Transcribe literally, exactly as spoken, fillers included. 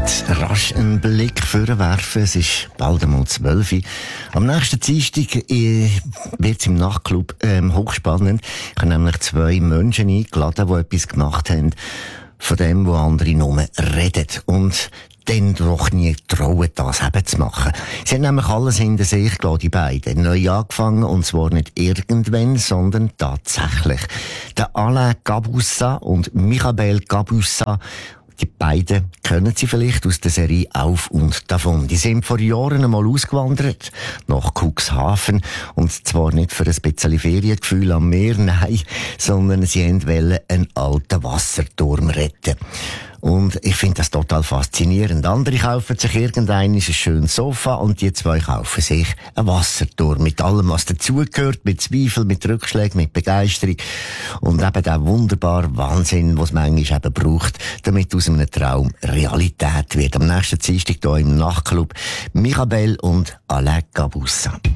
Rasch einen Blick vorwerfen. Es ist bald einmal zwölf Uhr. Am nächsten Dienstag äh, wird es im Nachtclub ähm, hochspannend. Ich habe nämlich zwei Menschen eingeladen, die etwas gemacht haben, von dem, wo andere nur reden. Und dann doch nie trauen, das eben zu machen. Sie haben nämlich alles hinter sich gelassen, die beiden. Neu angefangen, und zwar nicht irgendwann, sondern tatsächlich. Der Alain Gabussa und Michael Gabussa, die beiden kennen Sie vielleicht aus der Serie Auf und Davon. Die sind vor Jahren einmal ausgewandert nach Cuxhaven. Und zwar nicht für ein bisschen Feriengefühl am Meer, nein, sondern sie wollten einen alten Wasserturm retten. Und ich finde das total faszinierend. Andere kaufen sich irgendein schönes Sofa und die zwei kaufen sich einen Wasserturm. Mit allem, was dazugehört, mit Zweifel, mit Rückschlägen, mit Begeisterung. Und eben der wunderbare Wahnsinn, was es manchmal eben braucht, damit aus einem Traum Realität wird. Am nächsten Dienstag hier im Nachtclub Michael und Alain Gabussa.